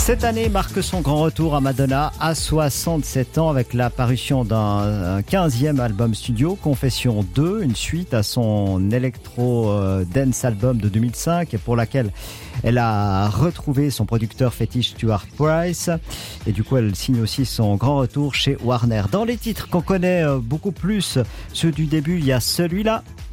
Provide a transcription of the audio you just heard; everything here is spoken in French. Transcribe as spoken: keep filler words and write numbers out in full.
Cette année marque son grand retour à Madonna à soixante-sept ans avec la parution d'un quinzième album studio, Confession deux, une suite à son Electro Dance album de deux mille cinq et pour laquelle elle a retrouvé son producteur fétiche Stuart Price et du coup elle signe aussi son grand retour chez Warner. Dans les titres qu'on connaît beaucoup plus, ceux du début, il y a celui-là.